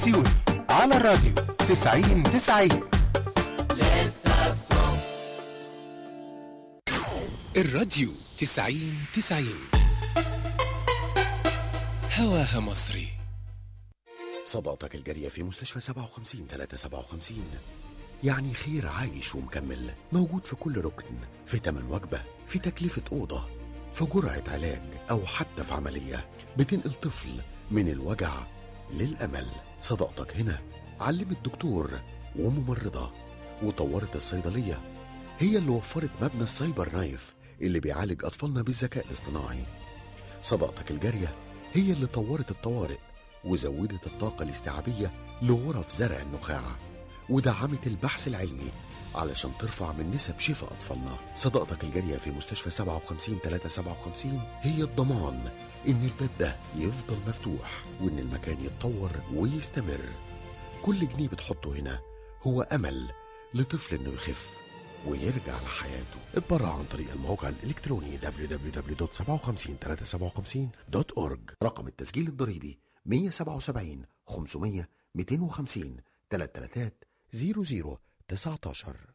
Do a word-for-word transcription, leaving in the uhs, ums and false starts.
تيوني على الراديو تسعين تسعين. الراديو تسعين تسعين هواها مصري. صداقتك الجارية في مستشفى سبعة وخمسين ثلاثة سبعة وخمسين يعني خير عايش ومكمل، موجود في كل ركن، في تمن وجبة، في تكلفة أوضة، في جرعة علاج، أو حتى في عملية بتنقل طفل من الوجع للأمل. صداقتك هنا علمت دكتور وممرضة وطورت الصيدلية، هي اللي وفرت مبنى السايبر نايف اللي بيعالج أطفالنا بالذكاء الاصطناعي. صداقتك الجارية هي اللي طورت الطوارئ وزودت الطاقة الاستيعابية لغرف زرع النخاع ودعمت البحث العلمي علشان ترفع من نسب شفاء أطفالنا. صداقتك الجارية في مستشفى سبعة وخمسين ثلاثة سبعة وخمسين هي الضمان إن الباب ده يفضل مفتوح وإن المكان يتطور ويستمر. كل جنيه بتحطه هنا هو أمل لطفل إنه يخف ويرجع لحياته. اتبرع عن طريق الموقع الإلكتروني دبليو دبليو دبليو دوت سبعة وخمسين ثلاثة سبعة وخمسين دوت أورج. رقم التسجيل الضريبي مية وسبعة وسبعين خمسمية مئتين وخمسين ثلاثة ثلاثة صفر صفر تسعة عشر.